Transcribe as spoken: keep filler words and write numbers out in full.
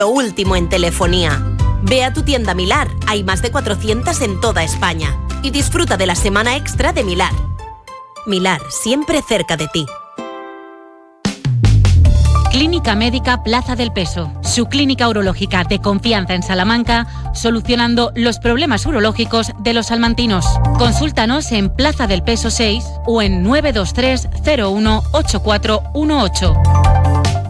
Lo último en telefonía. Ve a tu tienda Milar, hay más de cuatrocientas en toda España. Y disfruta de la semana extra de Milar. Milar, siempre cerca de ti. Clínica Médica Plaza del Peso, su clínica urológica de confianza en Salamanca, solucionando los problemas urológicos de los salmantinos. Consúltanos en Plaza del Peso seis o en nueve dos tres cero uno ocho cuatro uno ocho.